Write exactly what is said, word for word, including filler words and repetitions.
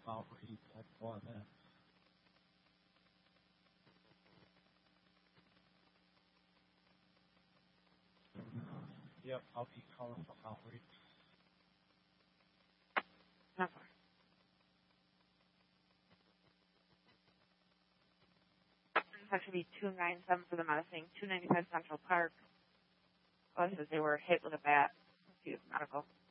about read like four minutes. Yep, I'll be colorful outreach. Not far. That should be two nine seven for the medicine, two ninety five Central Park. Oh, it says they were hit with a bat. Let's see, medical.